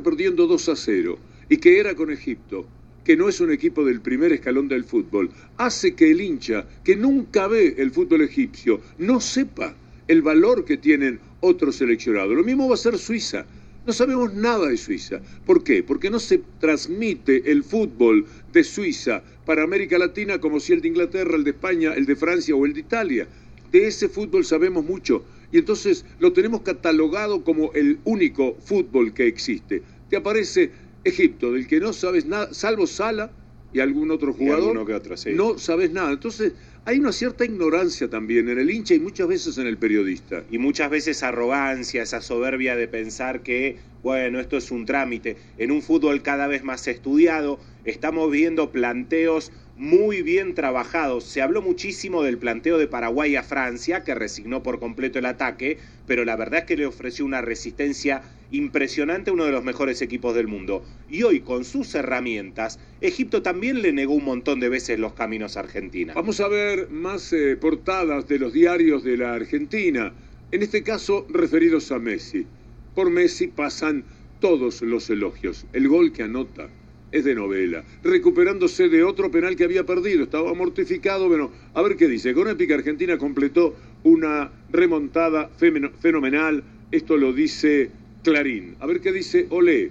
perdiendo 2-0 y que era con Egipto, que no es un equipo del primer escalón del fútbol, hace que el hincha, que nunca ve el fútbol egipcio, no sepa el valor que tienen otros seleccionados. Lo mismo va a ser Suiza. No sabemos nada de Suiza. ¿Por qué? Porque no se transmite el fútbol de Suiza para América Latina como si el de Inglaterra, el de España, el de Francia o el de Italia. De ese fútbol sabemos mucho y entonces lo tenemos catalogado como el único fútbol que existe. Te aparece Egipto, del que no sabes nada, salvo Salah y algún otro jugador, que otro, sí. No sabes nada. Entonces hay una cierta ignorancia también en el hincha y muchas veces en el periodista. Y muchas veces arrogancia, esa soberbia de pensar que, bueno, esto es un trámite. En un fútbol cada vez más estudiado, estamos viendo planteos muy bien trabajados. Se habló muchísimo del planteo de Paraguay a Francia, que resignó por completo el ataque, pero la verdad es que le ofreció una resistencia impresionante a uno de los mejores equipos del mundo. Y hoy, con sus herramientas, Egipto también le negó un montón de veces los caminos a Argentina. Vamos a ver más portadas de los diarios de la Argentina, en este caso referidos a Messi. Por Messi pasan todos los elogios. El gol que anota es de novela, recuperándose de otro penal que había perdido, estaba mortificado. Bueno, a ver qué dice. Con épica, Argentina completó una remontada fenomenal, esto lo dice Clarín. A ver qué dice Olé.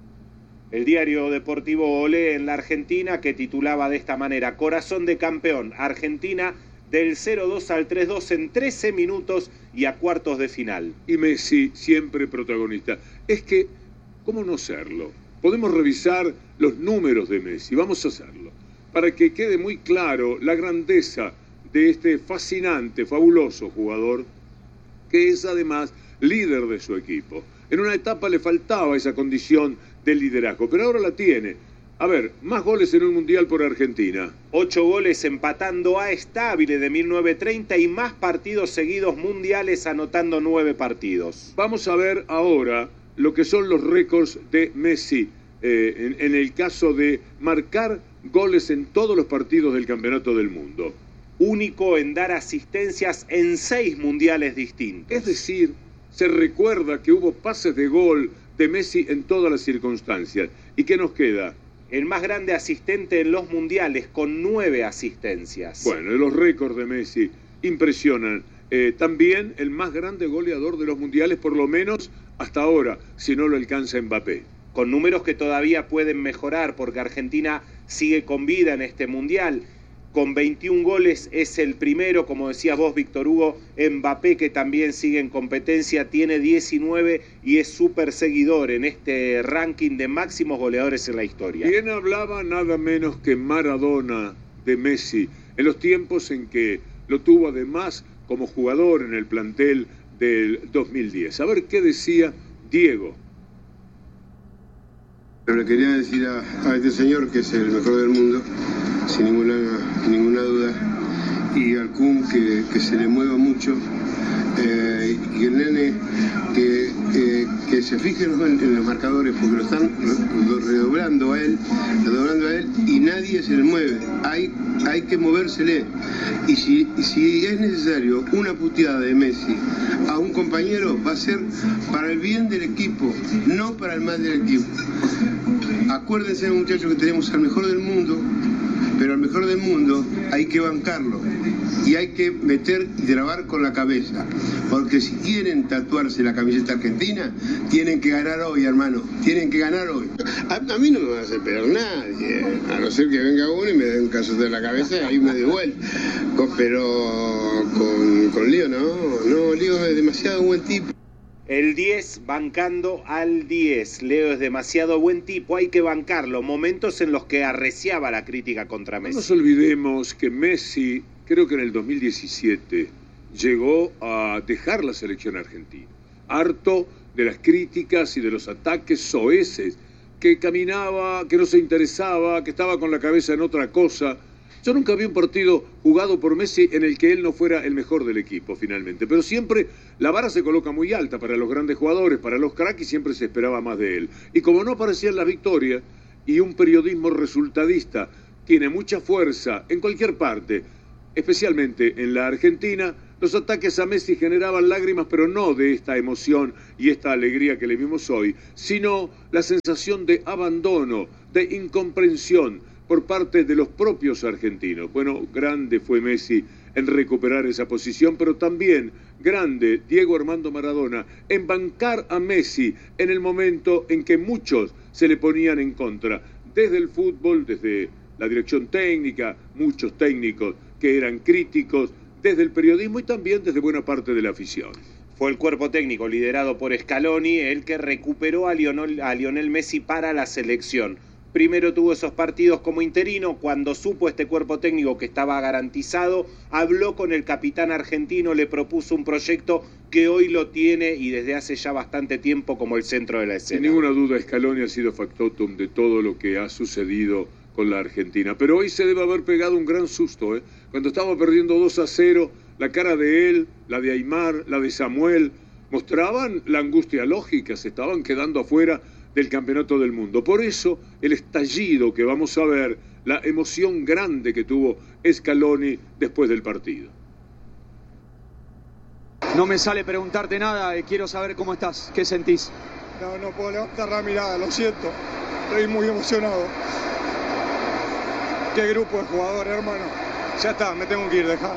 El diario deportivo Olé en la Argentina, que titulaba de esta manera: corazón de campeón, Argentina del 0-2 al 3-2 en 13 minutos y a cuartos de final. Y Messi siempre protagonista. Es que, ¿cómo no serlo? Podemos revisar los números de Messi, vamos a hacerlo, para que quede muy claro la grandeza de este fascinante, fabuloso jugador, que es además líder de su equipo. En una etapa le faltaba esa condición de liderazgo, pero ahora la tiene. A ver, más goles en un mundial por Argentina. 8 goles empatando a Stabile de 1930 y más partidos seguidos mundiales anotando 9 partidos. Vamos a ver ahora lo que son los récords de Messi en el caso de marcar goles en todos los partidos del Campeonato del Mundo. Único en dar asistencias en 6 mundiales distintos. Es decir, se recuerda que hubo pases de gol de Messi en todas las circunstancias. ¿Y qué nos queda? El más grande asistente en los mundiales, con 9 asistencias. Bueno, los récords de Messi impresionan. También el más grande goleador de los mundiales, por lo menos hasta ahora, si no lo alcanza Mbappé. Con números que todavía pueden mejorar, porque Argentina sigue con vida en este mundial. Con 21 goles es el primero, como decías vos, Víctor Hugo. Mbappé, que también sigue en competencia, tiene 19 y es súper seguidor en este ranking de máximos goleadores en la historia. ¿Quién hablaba nada menos que Maradona de Messi en los tiempos en que lo tuvo además como jugador en el plantel del 2010? A ver qué decía Diego. Pero le quería decir a este señor que es el mejor del mundo, sin ninguna duda, y al Kun que se le mueva mucho, y el nene que se fije en los marcadores, porque lo están redoblando a él, y nadie se le mueve. Hay que movérsele. Y si es necesario una puteada de Messi a un compañero, va a ser para el bien del equipo, no para el mal del equipo. Acuérdense, muchachos, que tenemos al mejor del mundo, pero al mejor del mundo hay que bancarlo y hay que meter y trabar con la cabeza, porque si quieren tatuarse la camiseta argentina, tienen que ganar hoy, hermano, tienen que ganar hoy. A mí no me va a hacer pegar nadie, a no ser que venga uno y me dé un cazote en la cabeza y ahí me dé vuelta. Pero con Lío no, Lío es demasiado buen tipo. El 10 bancando al 10. Leo es demasiado buen tipo, hay que bancarlo. Momentos en los que arreciaba la crítica contra Messi. No nos olvidemos que Messi, creo que en el 2017, llegó a dejar la selección argentina. Harto de las críticas y de los ataques soeces, que caminaba, que no se interesaba, que estaba con la cabeza en otra cosa. Yo nunca vi un partido jugado por Messi en el que él no fuera el mejor del equipo, finalmente. Pero siempre la vara se coloca muy alta para los grandes jugadores, para los cracks, y siempre se esperaba más de él. Y como no aparecían las victorias, y un periodismo resultadista tiene mucha fuerza en cualquier parte, especialmente en la Argentina, Los ataques a Messi generaban lágrimas, pero no de esta emoción y esta alegría que le vimos hoy, sino la sensación de abandono, de incomprensión por parte de los propios argentinos. Bueno, grande fue Messi en recuperar esa posición, pero también grande Diego Armando Maradona en bancar a Messi en el momento en que muchos se le ponían en contra, desde el fútbol, desde la dirección técnica, muchos técnicos que eran críticos, desde el periodismo y también desde buena parte de la afición. Fue el cuerpo técnico liderado por Scaloni el que recuperó a Lionel Messi para la selección. Primero tuvo esos partidos como interino, cuando supo este cuerpo técnico que estaba garantizado, habló con el capitán argentino, le propuso un proyecto que hoy lo tiene y desde hace ya bastante tiempo como el centro de la escena. Sin ninguna duda, Scaloni ha sido factotum de todo lo que ha sucedido con la Argentina, pero hoy se debe haber pegado un gran susto, Cuando estaba perdiendo 2-0, la cara de él, la de Aimar, la de Samuel, mostraban la angustia lógica, se estaban quedando afuera del campeonato del mundo. Por eso, el estallido que vamos a ver, la emoción grande que tuvo Scaloni después del partido. No me sale preguntarte nada, quiero saber cómo estás, ¿qué sentís? No puedo levantar la mirada, lo siento, estoy muy emocionado. Qué grupo de jugadores, hermano. Ya está, me tengo que ir, dejar.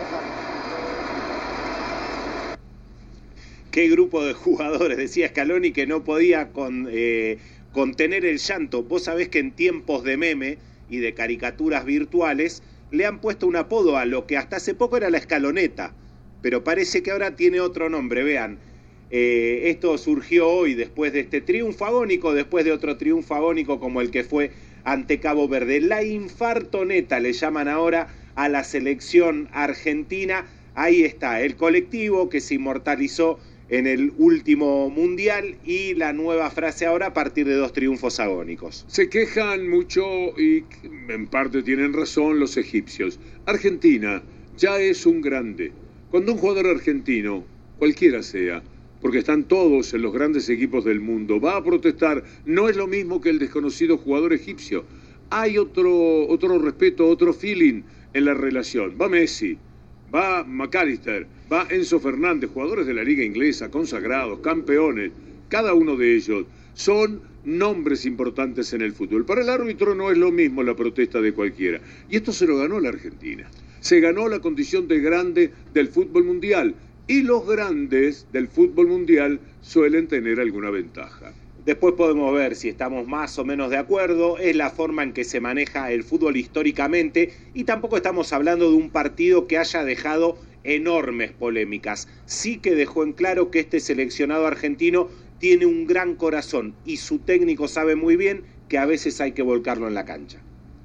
Qué grupo de jugadores, decía Scaloni, que no podía contener el llanto. Vos sabés que en tiempos de meme y de caricaturas virtuales le han puesto un apodo a lo que hasta hace poco era la escaloneta, pero parece que ahora tiene otro nombre. Vean, esto surgió hoy después de este triunfo agónico, después de otro triunfo agónico como el que fue ante Cabo Verde. La infartoneta le llaman ahora a la selección argentina. Ahí está, el colectivo que se inmortalizó en el último mundial y la nueva frase ahora a partir de 2 triunfos agónicos. Se quejan mucho y en parte tienen razón los egipcios. Argentina ya es un grande. Cuando un jugador argentino, cualquiera sea, porque están todos en los grandes equipos del mundo, va a protestar, no es lo mismo que el desconocido jugador egipcio. Hay otro respeto, otro feeling en la relación. Va Messi, va McAllister, va Enzo Fernández, jugadores de la liga inglesa, consagrados, campeones. Cada uno de ellos son nombres importantes en el fútbol. Para el árbitro no es lo mismo la protesta de cualquiera. Y esto se lo ganó la Argentina. Se ganó la condición de grande del fútbol mundial. Y los grandes del fútbol mundial suelen tener alguna ventaja. Después podemos ver si estamos más o menos de acuerdo, es la forma en que se maneja el fútbol históricamente y tampoco estamos hablando de un partido que haya dejado enormes polémicas. Sí que dejó en claro que este seleccionado argentino tiene un gran corazón y su técnico sabe muy bien que a veces hay que volcarlo en la cancha.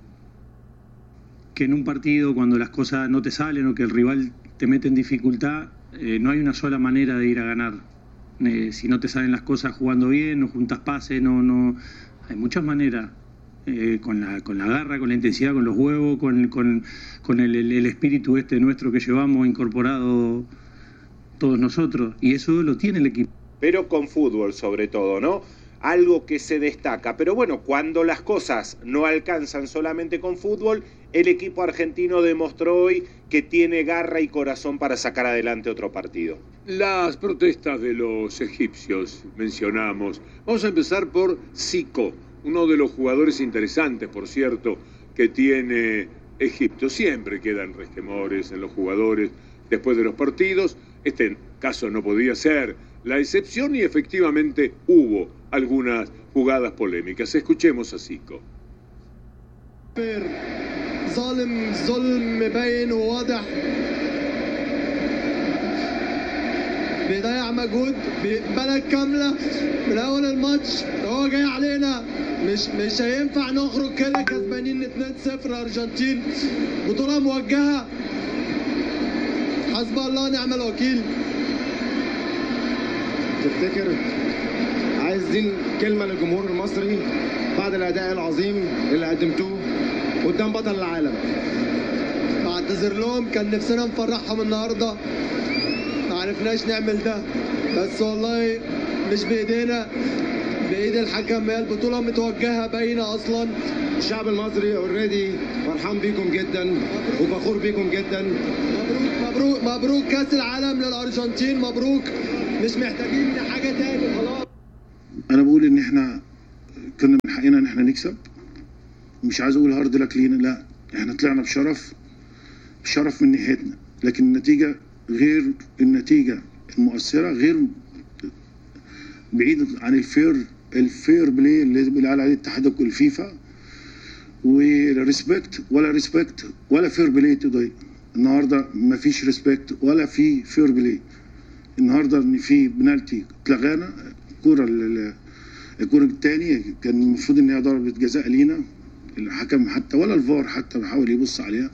Que en un partido cuando las cosas no te salen o que el rival te mete en dificultad, no hay una sola manera de ir a ganar. Si no te salen las cosas jugando bien, no juntas pases, no hay muchas maneras. Con la garra, con la intensidad, con los huevos, con el espíritu nuestro que llevamos incorporado todos nosotros. Y eso lo tiene el equipo. Pero con fútbol sobre todo, ¿no? Algo que se destaca. Pero bueno, cuando las cosas no alcanzan solamente con fútbol, el equipo argentino demostró hoy que tiene garra y corazón para sacar adelante otro partido. Las protestas de los egipcios mencionamos. Vamos a empezar por Zico, uno de los jugadores interesantes, por cierto, que tiene Egipto. Siempre quedan resquemores en los jugadores después de los partidos. Este caso no podía ser la excepción y efectivamente hubo algunas jugadas polémicas. Escuchemos a Zico. ظلم مبين وواضح بيضيع مجهود بلد كامله من اول الماتش هو جاي علينا مش هينفع نخرج كده كسبانين 2-0 ارجنتين بطوله موجهه حسب الله ونعم الوكيل. تفتكر عايزين كلمه للجمهور المصري بعد الاداء العظيم اللي قدمتوه قدام بطل العالم؟ بعتذر لهم، كان نفسنا نفرحهم النهارده ما عرفناش نعمل ده، بس والله مش بايدينا، بايد الحكم. البطوله متوجهه باينه اصلا. الشعب المصري اوريدي فرحان بيكم جدا وفخور بيكم جدا. مبروك مبروك كاس العالم للارجنتين، مبروك. مش محتاجين حاجه تاني خلاص. انا بقول ان احنا كنا من حقنا ان احنا نكسب. مش عايز اقول هارد لك لينا، لا، احنا طلعنا بشرف من ناحيتنا، لكن النتيجه غير النتيجه المؤثره، غير بعيد عن الفير بلاي اللي قال عليه الاتحاد الفيفا، وريسبكت ولا فير بلاي تضايق. النهارده ما فيش ريسبكت ولا في فير بلاي. النهارده ان في بنالتي اتلغانا، الكوره الثاني كان المفروض ان هي ضربه جزاء لينا، الحكم حتى ولا الفار حتى بيحاول يبص عليها.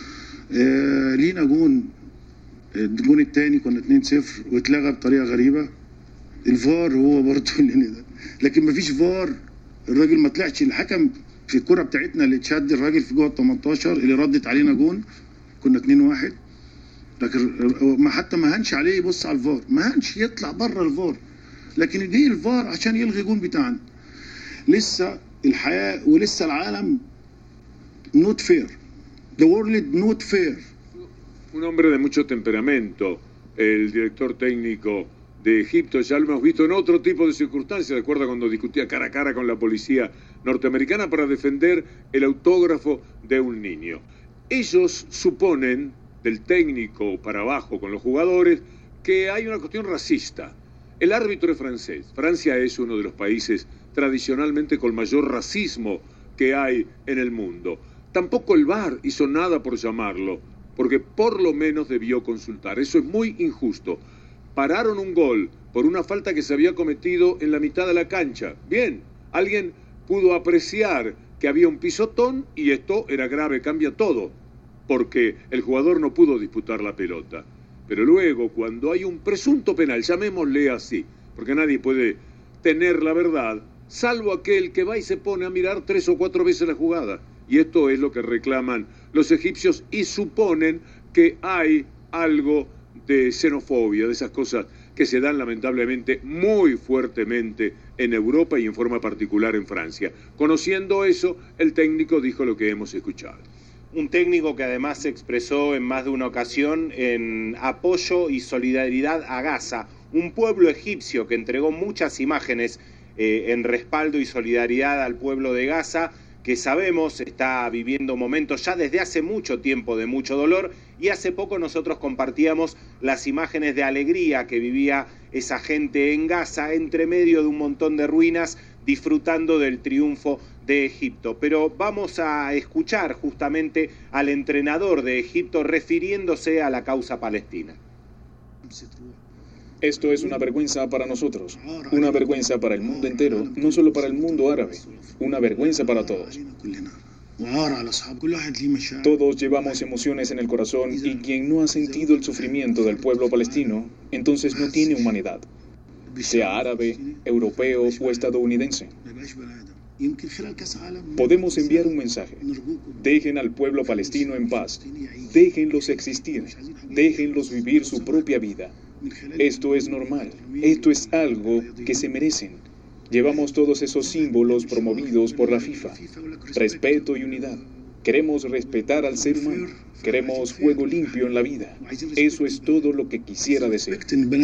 لينا الجون الثاني كنا 2-0 واتلغى بطريقه غريبه. الفار هو برضه اللي ده، لكن ما فيش فار. الراجل ما طلعش، الحكم في الكره بتاعتنا اللي اتشد الراجل في جوه ال 18 اللي ردت علينا جون، كنا 2-1، لكن حتى ما هنش عليه يبص على الفار، ما هنش يطلع بره الفار، لكن جه الفار عشان يلغي جون بتاعنا. لسه الحياه ولسه العالم not fair. The world not fair. Un hombre de mucho temperamento, el director técnico de Egipto. Ya lo hemos visto en otro tipo de circunstancias. Recuerda cuando discutía cara a cara con la policía norteamericana para defender el autógrafo de un niño. Ellos suponen, del técnico para abajo con los jugadores, que hay una cuestión racista. El árbitro es francés. Francia es uno de los países tradicionalmente con mayor racismo que hay en el mundo. Tampoco el VAR hizo nada por llamarlo, porque por lo menos debió consultar. Eso es muy injusto. Pararon un gol por una falta que se había cometido en la mitad de la cancha. Bien, alguien pudo apreciar que había un pisotón y esto era grave, cambia todo, porque el jugador no pudo disputar la pelota. Pero luego, cuando hay un presunto penal, llamémosle así, porque nadie puede tener la verdad, salvo aquel que va y se pone a mirar 3 o 4 veces la jugada. Y esto es lo que reclaman los egipcios y suponen que hay algo de xenofobia, de esas cosas que se dan lamentablemente muy fuertemente en Europa y en forma particular en Francia. Conociendo eso, el técnico dijo lo que hemos escuchado. Un técnico que además se expresó en más de una ocasión en apoyo y solidaridad a Gaza, un pueblo egipcio que entregó muchas imágenes en respaldo y solidaridad al pueblo de Gaza, que sabemos está viviendo momentos ya desde hace mucho tiempo de mucho dolor, y hace poco nosotros compartíamos las imágenes de alegría que vivía esa gente en Gaza entre medio de un montón de ruinas, disfrutando del triunfo de Egipto. Pero vamos a escuchar justamente al entrenador de Egipto refiriéndose a la causa palestina. Esto es una vergüenza para nosotros, una vergüenza para el mundo entero, no solo para el mundo árabe, una vergüenza para todos. Todos llevamos emociones en el corazón y quien no ha sentido el sufrimiento del pueblo palestino, entonces no tiene humanidad, sea árabe, europeo o estadounidense. Podemos enviar un mensaje: dejen al pueblo palestino en paz, déjenlos existir, déjenlos vivir su propia vida. Esto es normal, esto es algo que se merecen. Llevamos todos esos símbolos promovidos por la FIFA: respeto y unidad. Queremos respetar al ser humano, queremos juego limpio en la vida. Eso es todo lo que quisiera decir.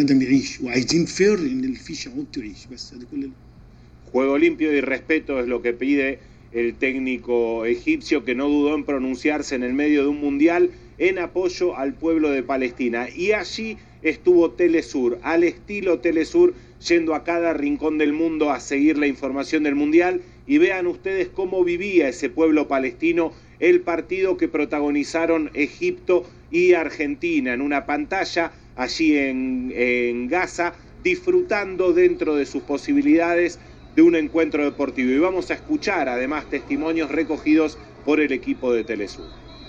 Juego limpio y respeto es lo que pide el técnico egipcio, que no dudó en pronunciarse en el medio de un mundial en apoyo al pueblo de Palestina. Y allí estuvo Telesur, al estilo Telesur, yendo a cada rincón del mundo a seguir la información del mundial. Y vean ustedes cómo vivía ese pueblo palestino el partido que protagonizaron Egipto y Argentina en una pantalla allí en Gaza, disfrutando dentro de sus posibilidades de un encuentro deportivo. Y vamos a escuchar además testimonios recogidos por el equipo de Telesur.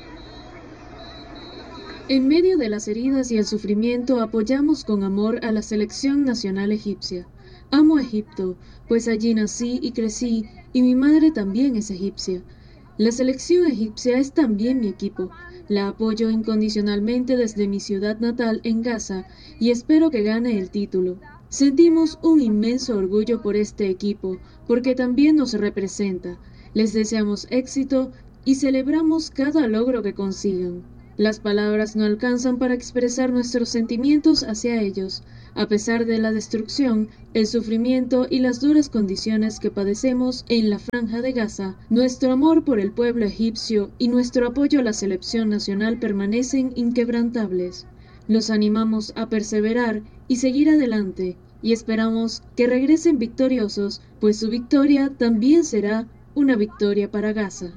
En medio de las heridas y el sufrimiento apoyamos con amor a la selección nacional egipcia. Amo a Egipto, pues allí nací y crecí, y mi madre también es egipcia. La selección egipcia es también mi equipo. La apoyo incondicionalmente desde mi ciudad natal en Gaza y espero que gane el título. Sentimos un inmenso orgullo por este equipo, porque también nos representa. Les deseamos éxito y celebramos cada logro que consigan. Las palabras no alcanzan para expresar nuestros sentimientos hacia ellos, a pesar de la destrucción, el sufrimiento y las duras condiciones que padecemos en la Franja de Gaza. Nuestro amor por el pueblo egipcio y nuestro apoyo a la selección nacional permanecen inquebrantables. Los animamos a perseverar y seguir adelante, y esperamos que regresen victoriosos, pues su victoria también será una victoria para Gaza.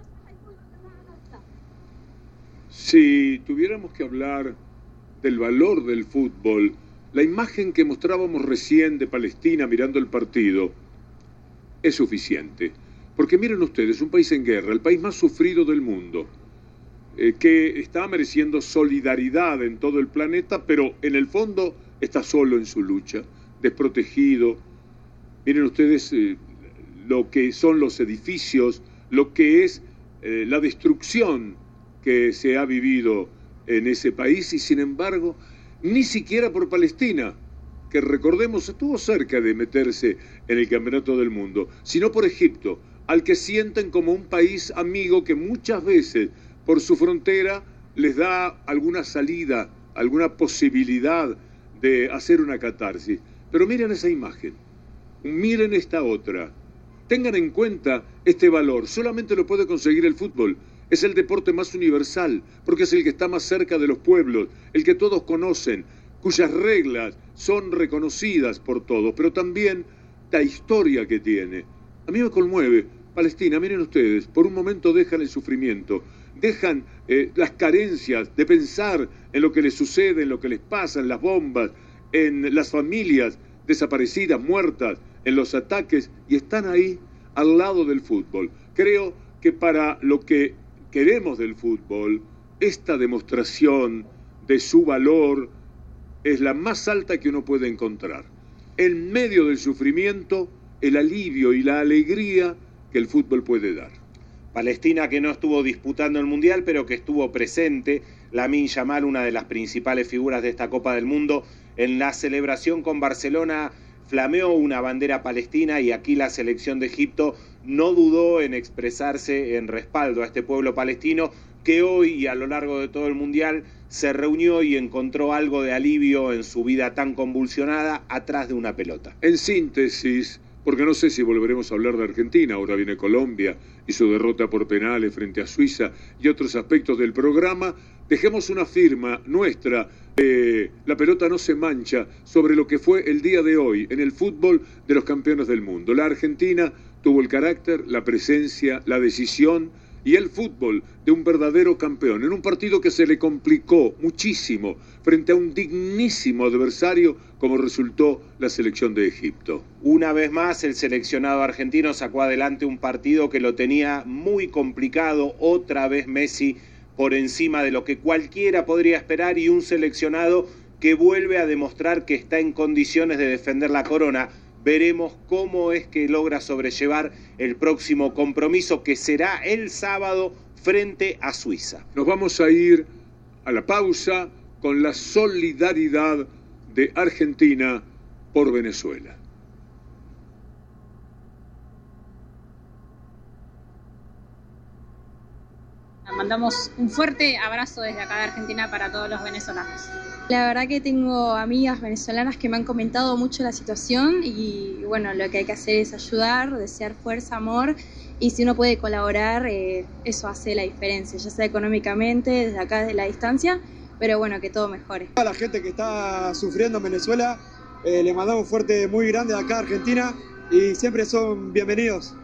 Si tuviéramos que hablar del valor del fútbol, la imagen que mostrábamos recién de Palestina mirando el partido es suficiente. Porque miren ustedes, un país en guerra, el país más sufrido del mundo, que está mereciendo solidaridad en todo el planeta, pero en el fondo está solo en su lucha, desprotegido. Miren ustedes lo que son los edificios, lo que es la destrucción que se ha vivido en ese país, y sin embargo, ni siquiera por Palestina, que recordemos estuvo cerca de meterse en el Campeonato del Mundo, sino por Egipto, al que sienten como un país amigo que muchas veces por su frontera les da alguna salida, alguna posibilidad de hacer una catarsis. Pero miren esa imagen, miren esta otra, tengan en cuenta este valor, solamente lo puede conseguir el fútbol. Es el deporte más universal, porque es el que está más cerca de los pueblos, el que todos conocen, cuyas reglas son reconocidas por todos, pero también la historia que tiene. A mí me conmueve Palestina, miren ustedes, por un momento dejan el sufrimiento, dejan las carencias de pensar en lo que les sucede, en lo que les pasa, en las bombas, en las familias desaparecidas, muertas, en los ataques, y están ahí al lado del fútbol. Creo que para lo que queremos del fútbol, esta demostración de su valor es la más alta que uno puede encontrar. En medio del sufrimiento, el alivio y la alegría que el fútbol puede dar. Palestina, que no estuvo disputando el Mundial, pero que estuvo presente. Lamine Yamal, una de las principales figuras de esta Copa del Mundo, en la celebración con Barcelona flameó una bandera palestina, y aquí la selección de Egipto no dudó en expresarse en respaldo a este pueblo palestino, que hoy y a lo largo de todo el Mundial se reunió y encontró algo de alivio en su vida tan convulsionada atrás de una pelota. En síntesis, porque no sé si volveremos a hablar de Argentina, ahora viene Colombia y su derrota por penales frente a Suiza y otros aspectos del programa, dejemos una firma nuestra, la pelota no se mancha, sobre lo que fue el día de hoy en el fútbol de los campeones del mundo. La Argentina tuvo el carácter, la presencia, la decisión y el fútbol de un verdadero campeón, en un partido que se le complicó muchísimo frente a un dignísimo adversario como resultó la selección de Egipto. Una vez más el seleccionado argentino sacó adelante un partido que lo tenía muy complicado, otra vez Messi por encima de lo que cualquiera podría esperar, y un seleccionado que vuelve a demostrar que está en condiciones de defender la corona. Veremos cómo es que logra sobrellevar el próximo compromiso, que será el sábado frente a Suiza. Nos vamos a ir a la pausa con la solidaridad de Argentina por Venezuela. Mandamos un fuerte abrazo desde acá de Argentina para todos los venezolanos. La verdad que tengo amigas venezolanas que me han comentado mucho la situación, y bueno, lo que hay que hacer es ayudar, desear fuerza, amor, y si uno puede colaborar, eso hace la diferencia, ya sea económicamente, desde acá, desde la distancia, pero bueno, que todo mejore. A la gente que está sufriendo en Venezuela, le mandamos un fuerte muy grande de acá a Argentina, y siempre son bienvenidos.